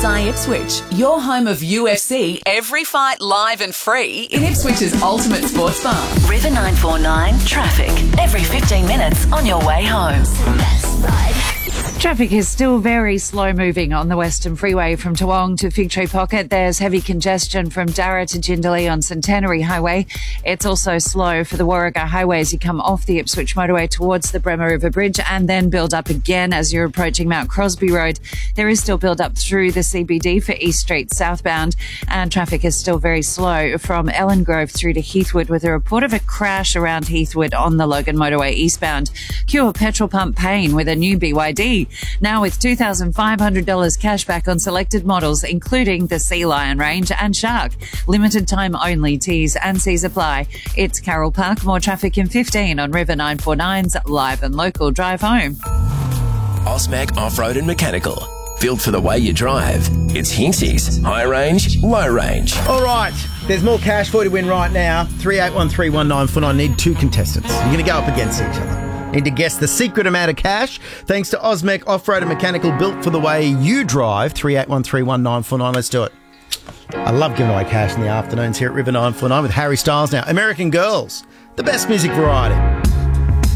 Sky Ipswich, your home of UFC, every fight live and free in Ipswich's ultimate sports bar. River 949 traffic. Every 15 minutes on your way home. Traffic is still very slow moving on the Western Freeway from Toowong to Fig Tree Pocket. There's heavy congestion from Darra to Jindalee on Centenary Highway. It's also slow for the Warragah Highway as you come off the Ipswich motorway towards the Bremer River Bridge and then build up again as you're approaching Mount Crosby Road. There is still build up through the CBD for East Street southbound, and traffic is still very slow from Ellen Grove through to Heathwood with a report of a crash around Heathwood on the Logan motorway eastbound. Cure petrol pump pain with a new BYD. Now with $2,500 cash back on selected models, including the Sea Lion range and Shark. Limited time only. T's and C's apply. It's Carroll Park. More traffic in 15 on River 949's Live and Local Drive Home. Osmac Off-Road and Mechanical. Built for the way you drive. It's Hinksy's. High range, low range. All right, there's more cash for you to win right now. 38131949. I need two contestants. You're going to go up against each other. Need to guess the secret amount of cash. Thanks to Osmac Off-Road and Mechanical, built for the way you drive. 38131949. Let's do it. I love giving away cash in the afternoons here at River 949 with Harry Styles now. American Girls, the best music variety.